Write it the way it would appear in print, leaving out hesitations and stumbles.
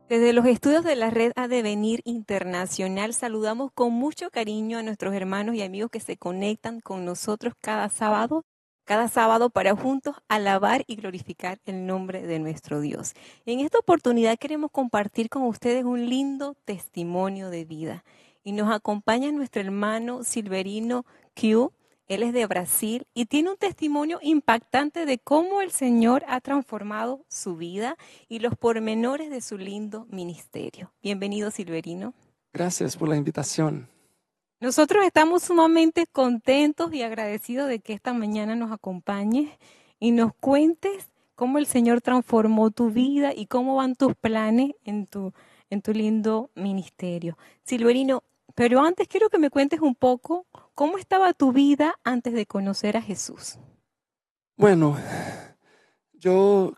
Desde los estudios de la Red Adevenir Internacional, saludamos con mucho cariño a nuestros hermanos y amigos que se conectan con nosotros cada sábado para juntos alabar y glorificar el nombre de nuestro Dios. En esta oportunidad queremos compartir con ustedes un lindo testimonio de vida y nos acompaña nuestro hermano Silverino Q. Él es de Brasil y tiene un testimonio impactante de cómo el Señor ha transformado su vida y los pormenores de su lindo ministerio. Bienvenido, Silverino. Gracias por la invitación. Nosotros estamos sumamente contentos y agradecidos de que esta mañana nos acompañes y nos cuentes cómo el Señor transformó tu vida y cómo van tus planes en tu lindo ministerio. Silverino, pero antes quiero que me cuentes un poco cómo estaba tu vida antes de conocer a Jesús. Bueno, yo